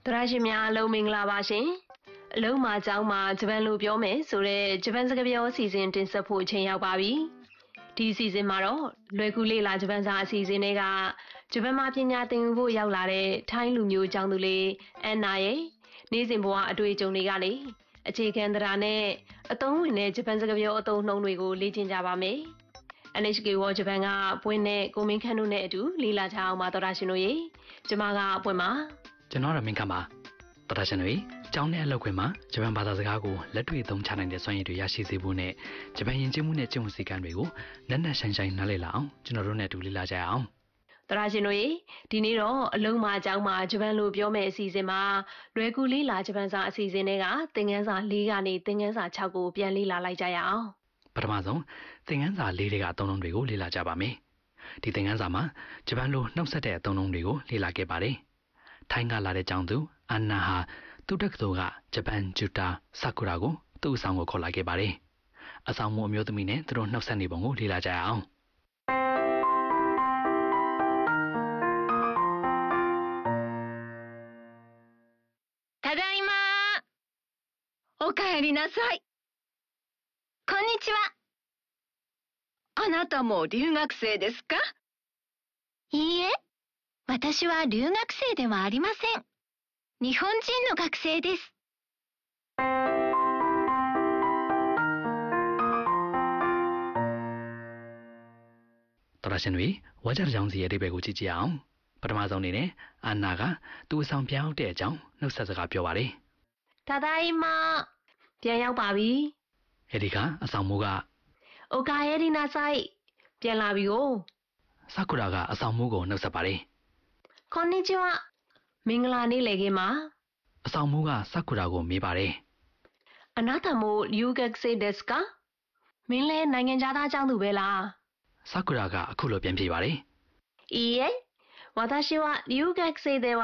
တရရှိများအလုံးမင်္ဂလာပါရှင်အလုံးမှာအကြောင်းမှာဂျပန်လိုပြောမယ်ဆိုတဲ့ဂျပန်စကားပြောအစီအစဉ်တင်ဆက်ဖို့အချိန်ရောက်ပါပြီဒီအစီအစဉ်မှာတော့လွယ်ကူလေးလာဂျပန်စာအစီအစဉ်တွေကဂျပန်မှာပညာသင်ယူဖို့ရောက်လာတဲ့ထိုင်းလူမျိုးအကြောင်းသူလေးအန်နာရဲ့နေ့စဉ်ဘဝအတွေ့အကြုံတွေကလေအခြေခံတရားနဲ့အသုံးဝင်တဲ့ဂျပန်စကားပြောအသုံးနှုန်းတွေကိုလေ့ကျင့်ကြပါမယ်NHK World Japan ကပွင့်နဲ့ကိုမင်းခန့်တို့နဲ့အတူလေ့လာကြအောင်ပါတော်တာရှင်တို့ရေကျမကပွင့်ပါကျွန်တော်ရမင်းခန့်ပါတော်တာရှင်တို့ကျောင်းနဲ့အလုပ်ခွင်မှာဂျပန်ဘာသာစကားကိုလက်တွေ့သုံးချနိုင်တဲ့စွမ်းရည်တွေရရှိစေဖို့နဲ့ဂျပန်ယဉ်ကျေးမှုနဲ့ကျင့်ဝတ်စည်းကမ်းတွေကိုနက်နက်ရှိုင်းရှိုင်းနားလည်လာအောင်ကျွန်တော်တို့နဲ့အတူလေ့လာကြရအောင်တော်တာရှင်တို့ရေဒီနေ့တော့အလုံးမအကြောင်းမှာဂျပန်လိုပြောမယ့်အစီအစဉ်မှာလွယ်ကူလေးလာဂျပန်စာအစီအစဉ်တွေကသင်ခန်းစာ၄ကနေသင်ခန်းစာ6ကိုပြန်လေ့လာလိုက်ကြရအောင်ပထမဆုံးသင်ခန်းစာ၄တွေကအသုံးအနှုန်းတွေကိုလေ့လာကြပါမယ်ဒီသင်ခန်းစာမှာဂျပန်လိုနှုတ်ဆက်တဲ့အသုံးအနှုန်းတွေကိုလေ့လာခဲ့ပါတယ်ထိုင်းကလာတဲ့ကျောင်းသူအန်နာဟာသူ့တက္ကသိုလ်ကဂျပန်ဂျူတာဆာကူရာကိုသူ့အဆောင်ကိုခေါ်လာခဲ့ပါတယ်အဆောင်မအမျိုးသမီးနဲ့သူတို့နှုတ်ဆက်နေပုံကိုလေ့လာကြရအောင်ただいまおかえりなさいこんにちはあなたも留学生ですかいいえ私は留学生ではありません日本人の学生ですတော်ရရှင်တွေဝါကြတဲ့ကြောင်းစီရဲ့အဓိပ္ပာယ်ကိုကြည့်ကြအောင်ပထမဆုံးအနေနဲ့အန်နာကသူ့အဆောင်ပြောင်းတဲ့အကြောင်းနှုတ်ဆက်စကားပြောပါတယ်ただいまပြန်ရောက်ပါပြီအဲ့ဒီကအဆောင်မိုးကโอเคရီနာဆိုင်ပြန်လာပြီကိုဆာကူရာကအဆောင်မိုးကိုနှုတ်ဆက်ပါတယ်こんにちはမင်္ဂလာနေ့လေခင်မှာအဆောင်မိုးကဆာကူရာကိုမေးပါတယ်あなたも留学生ですかမင်းလည်းနိုင်ငံခြားသားကျောင်းသူပဲလားဆာကူရာကအခုလိုပြန်ဖြေပါတယ်いいえ私は留学生では